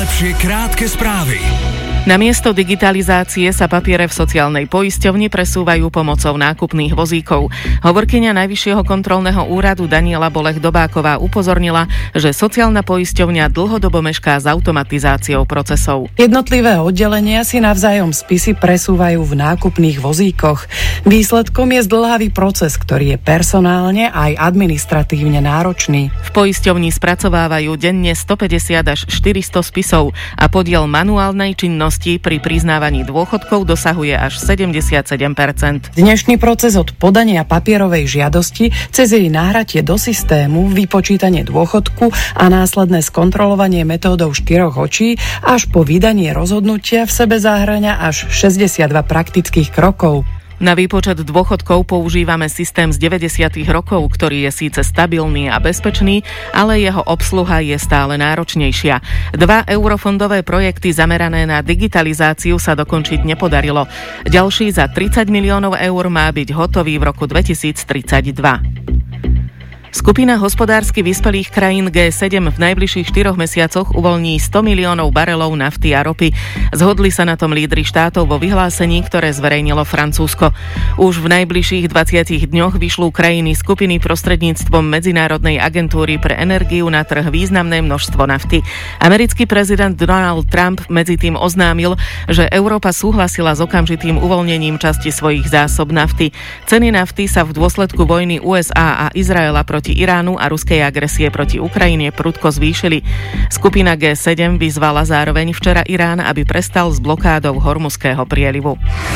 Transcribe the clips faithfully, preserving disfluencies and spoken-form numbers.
najlepšie krátke správy. Namiesto digitalizácie sa papiere v sociálnej poisťovni presúvajú pomocou nákupných vozíkov. Hovorkyňa Najvyššieho kontrolného úradu Daniela Bolech-Dobáková upozornila, že sociálna poisťovňa dlhodobo mešká s automatizáciou procesov. Jednotlivé oddelenia si navzájom spisy presúvajú v nákupných vozíkoch. Výsledkom je zdĺhavý proces, ktorý je personálne aj administratívne náročný. V poisťovni spracovávajú denne stopäťdesiat až štyristo spisov a podiel manuálnej činnosti pri priznávaní dôchodkov dosahuje až sedemdesiatsedem percent. Dnešný proces od podania papierovej žiadosti cez jej nahratie do systému, vypočítanie dôchodku a následné skontrolovanie metódou štyroch očí až po vydanie rozhodnutia v sebe zahŕňa až šesťdesiatdva praktických krokov. Na výpočet dôchodkov používame systém z deväťdesiatych rokov, ktorý je síce stabilný a bezpečný, ale jeho obsluha je stále náročnejšia. Dva eurofondové projekty zamerané na digitalizáciu sa dokončiť nepodarilo. Ďalší za tridsať miliónov eur má byť hotový v roku dvetisíctridsaťdva. Skupina hospodársky vyspelých krajín gé sedem v najbližších štyroch mesiacoch uvoľní sto miliónov barelov nafty a ropy. Zhodli sa na tom lídri štátov vo vyhlásení, ktoré zverejnilo Francúzsko. Už v najbližších dvadsiatich dňoch vyšlú krajiny skupiny prostredníctvom Medzinárodnej agentúry pre energiu na trh významné množstvo nafty. Americký prezident Donald Trump medzi tým oznámil, že Európa súhlasila s okamžitým uvoľnením časti svojich zásob nafty. Ceny nafty sa v dôsledku vojny ú es á a Izraela proti Iránu a ruskej agresie proti Ukrajine prudko zvýšili. Skupina gé sedem vyzvala zároveň včera Irán, aby prestal s blokádou Hormuzského prielivu.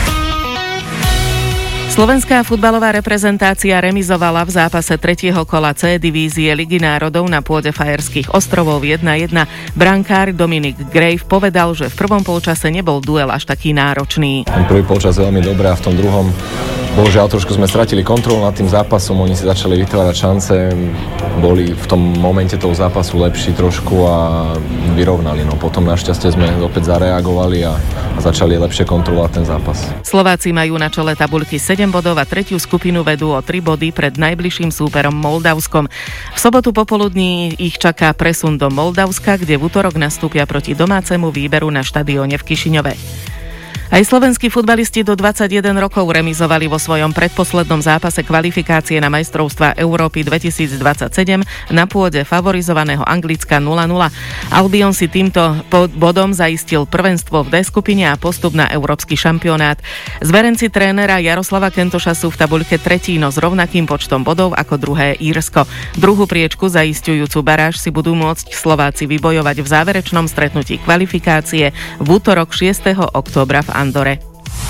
Slovenská futbalová reprezentácia remizovala v zápase tretieho kola C divízie Ligy národov na pôde Fajerských ostrovov jedna jedna. Brankár Dominik Grave povedal, že v prvom polčase nebol duel až taký náročný. Ten prvý polčas veľmi dobrý a v tom druhom bohužiaľ trošku sme stratili kontrolu nad tým zápasom, oni si začali vytvárať šance, boli v tom momente toho zápasu lepší trošku a vyrovnali. No potom našťastie sme opäť zareagovali a, a začali lepšie kontrolovať ten zápas. Slováci majú na čele tabuľky sedem bodov a tretiu skupinu vedú o tri body pred najbližším súperom Moldavskom. V sobotu popoludní ich čaká presun do Moldavska, kde v utorok nastúpia proti domácemu výberu na štadióne v Kišiňove. Aj slovenskí futbalisti do dvadsaťjeden rokov remizovali vo svojom predposlednom zápase kvalifikácie na majstrovstvá Európy dvetisícdvadsaťsedem na pôde favorizovaného Anglicka nula nula. Albion si týmto bodom zaistil prvenstvo v D skupine a postup na európsky šampionát. Zverenci trénera Jaroslava Kentoša sú v tabuľke tretí, no s rovnakým počtom bodov ako druhé Írsko. Druhú priečku zaisťujúcu baráž si budú môcť Slováci vybojovať v záverečnom stretnutí kvalifikácie v útorok šiesteho októbra v Andore.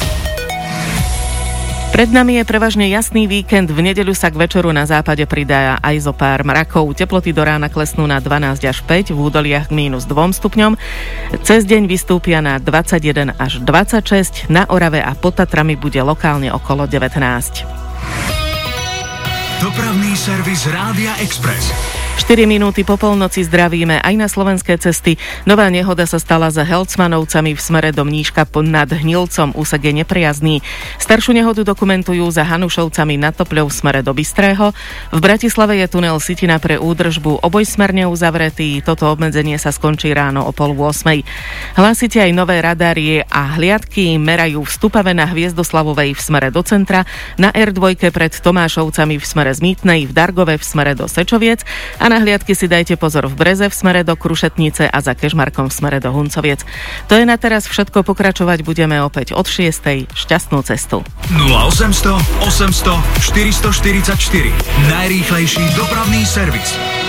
Pred nami je prevažne jasný víkend, v nedeľu sa k večeru na západe pridá aj zo pár mrakov. Teploty do rána klesnú na dvanásť až päť, v údoliach mínus dva stupňom. Cez deň vystúpia na dvadsaťjeden až dvadsaťšesť, na Orave a pod Tatrami bude lokálne okolo devätnásť. Dopravný servis Rádia Express. štyri minúty po polnoci zdravíme aj na slovenské cesty. Nová nehoda sa stala za Helcmanovcami v smere do Mníška nad Hnilcom. Úsek je nepriazný. Staršiu nehodu dokumentujú za Hanušovcami nad Topľou v smere do Bystrého. V Bratislave je tunel Sitina pre údržbu obojsmerne uzavretý. Toto obmedzenie sa skončí ráno o pol ôsmej. Hlásite aj nové radárie a hliadky. Merajú v Stupave na Hviezdoslavovej v smere do centra, na er dva pred Tomášovcami v smere z Mýtnej, v Dargove v smere do Sečoviec a na hliadky si dajte pozor v Breze v smere do Krušetnice a za Kežmarkom v smere do Huncoviec. To je na teraz všetko, pokračovať budeme opäť od šiestej. Šťastnú cestu. nula osemsto osemsto štyristoštyridsaťštyri. Najrýchlejší dopravný servis.